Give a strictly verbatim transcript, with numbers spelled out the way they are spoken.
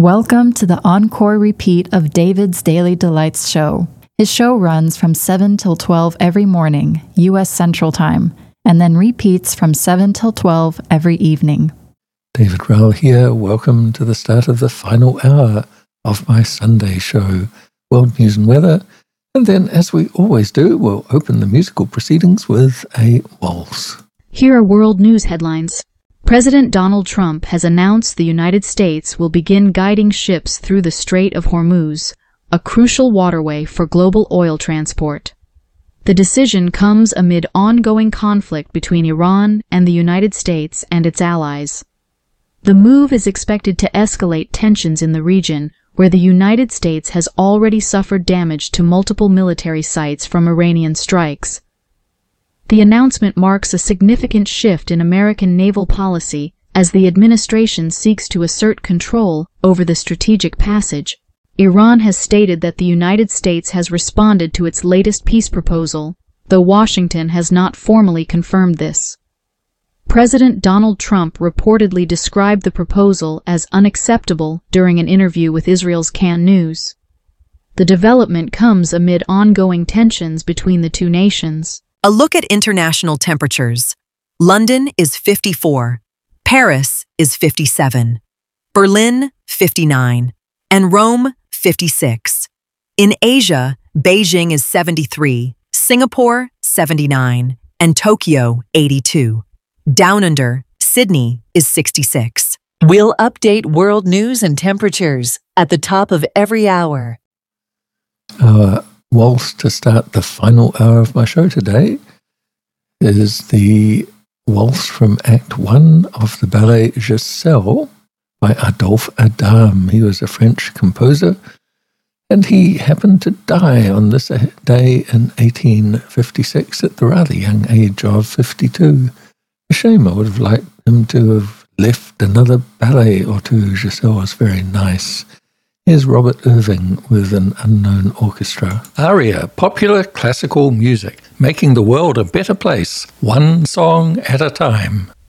Welcome to the encore repeat of David's Daily Delights show. His show runs from seven till twelve every morning, U S Central Time, and then repeats from seven till twelve every evening. David Rowell here. Welcome to the start of the final hour of my Sunday show, World News and Weather. And then, as we always do, we'll open the musical proceedings with a waltz. Here are world news headlines. President Donald Trump has announced the United States will begin guiding ships through the Strait of Hormuz, a crucial waterway for global oil transport. The decision comes amid ongoing conflict between Iran and the United States and its allies. The move is expected to escalate tensions in the region, where the United States has already suffered damage to multiple military sites from Iranian strikes. The announcement marks a significant shift in American naval policy as the administration seeks to assert control over the strategic passage. Iran has stated that the United States has responded to its latest peace proposal, though Washington has not formally confirmed this. President Donald Trump reportedly described the proposal as unacceptable during an interview with Israel's Kan News. The development comes amid ongoing tensions between the two nations. A look at international temperatures. London is fifty-four, Paris is fifty-seven, Berlin fifty-nine, and Rome fifty-six. In Asia, Beijing is seventy-three, Singapore seventy-nine, and Tokyo eighty-two. Down under, Sydney is sixty-six. We'll update world news and temperatures at the top of every hour. Our waltz to start the final hour of my show today is the waltz from Act One of the ballet Giselle by Adolphe Adam. He was a French composer, and he happened to die on this day in eighteen fifty-six at the rather young age of fifty-two. A shame. I would have liked him to have left another ballet or two. Giselle was very nice. Here's Robert Irving with an unknown orchestra. Aria, popular classical music, making the world a better place, one song at a time.